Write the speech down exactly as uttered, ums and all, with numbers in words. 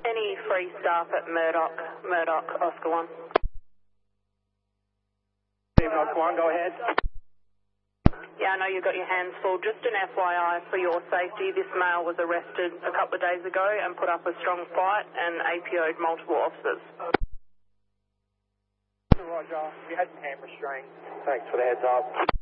Any free staff at Murdoch, Murdoch, Oscar one. Oscar one, go ahead. Yeah, I know you've got your hands full. Just an F Y I for your safety, this male was arrested a couple of days ago and put up a strong fight and A P O'd multiple officers. Roger, you had some hand restraints. Thanks for the heads up.